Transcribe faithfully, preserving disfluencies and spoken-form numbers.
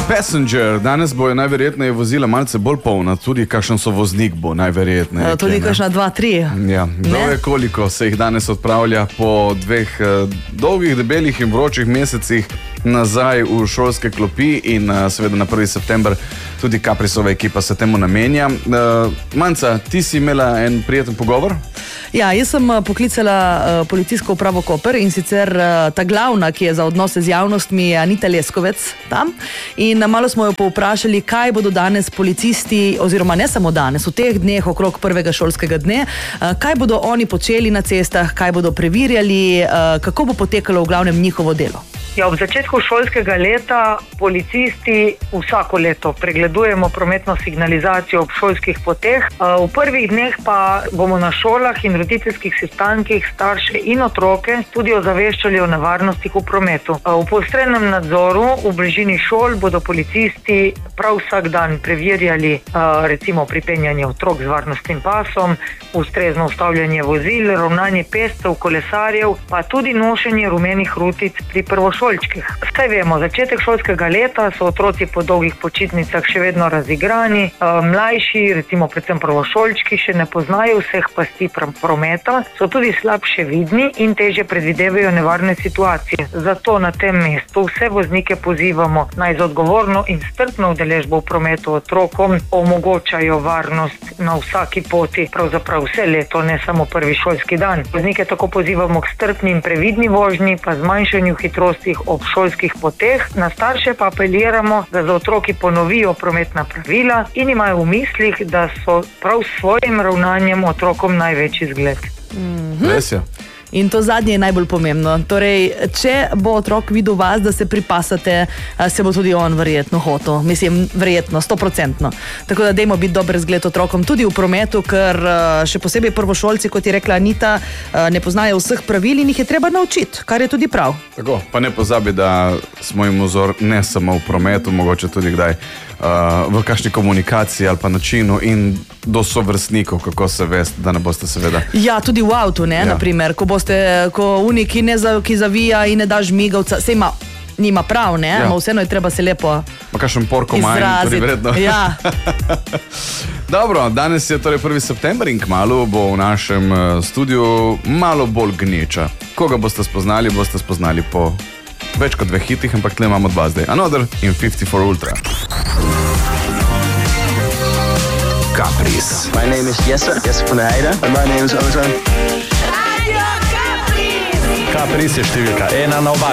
Passenger, danes bojo najverjetneje vozila malce bolj polna, tudi kakšen so voznik bo najverjetneje. Tudi kakšna dva, tri. Ja, dove koliko se jih danes odpravlja po dveh uh, dolgih, debelih in vročih mesecih nazaj v šolske klopi in uh, seveda na prvi september tudi Caprisova ekipa se temu namenja. Uh, Manca, ti si imela en prijeten pogovor? Ja, jaz sem poklicala uh, policijsko upravo Koper in sicer uh, ta glavna, ki je za odnose z javnostmi, je Anita Leskovec tam. In malo smo jo povprašali, kaj bodo danes policisti, oziroma ne samo danes, v teh dneh okrog prvega šolskega dne, uh, kaj bodo oni počeli na cestah, kaj bodo preverjali, uh, kako bo potekalo v glavnem njihovo delo. Ja, ob začetku šolskega leta policisti vsako leto pregledujemo prometno signalizacijo ob šolskih poteh. V prvih dneh pa bomo na šolah in roditeljskih sestankih starše in otroke tudi ozaveščali o nevarnostih v prometu. V poostrenem nadzoru v bližini šol bodo policisti prav vsak dan preverjali recimo pripenjanje otrok z varnostnim pasom, ustrezno ustavljanje vozil, ravnanje pešcev, kolesarjev, pa tudi nošenje rumenih rutic pri prvošolcih. Saj vemo, začetek šolskega leta so otroci po dolgih počitnicah še vedno razigrani, mlajši, recimo predvsem prvošolčki, še ne poznajo vseh pasti prometa, so tudi slabše vidni in težje predvidevajo nevarne situacije. Zato na tem mestu vse voznike pozivamo, naj z odgovorno in strpno udeležbo v prometu otrokom omogočajo varnost na vsaki poti, pravzaprav vse leto, ne samo prvi šolski dan. Voznike tako pozivamo k strpni in previdni vožnji, pa zmanjšanju hitrosti ob šolskih poteh. Na starše pa apeliramo, da za otroki ponovijo prometna pravila in imajo v mislih, da so prav s svojim ravnanjem otrokom največji zgled. Mm-hmm. Res je. In to zadnje je najbolj pomembno. Torej, če bo otrok videl vas, da se pripasate, se bo tudi on verjetno hotel. Mislim, verjetno, stoprocentno. Tako da dajmo biti dober zgled otrokom tudi v prometu, ker še posebej prvošolci, kot je rekla Anita, ne poznajo vseh pravil in jih je treba naučiti, kar je tudi prav. Tako, pa ne pozabi, da smo jim vzor ne samo v prometu, mogoče tudi kdaj uh, v kakšni komunikaciji ali pa načinu in do sovrstnikov, kako se veste, da ne boste seveda. Ja, tudi v avtu, ne, ja. Naprimer, ko boste, ko unik, ki, ne za, ki zavija in ne da žmigavca, se ima, nima prav, ne, ja. Vseeno je treba se lepo pa kakšen porko manj, tudi vredno. Ja. Dobro, danes je torej prvi september in kmalu bo v našem studiu malo bolj gneča. Koga boste spoznali, boste spoznali po več kot dveh hitih, ampak tle imamo dva zdaj. Another in fifty-four Ultra. Capris. My name is Jesse, Jesse van der Heijden. And my name is Ozan. Capris je številka ena na oba.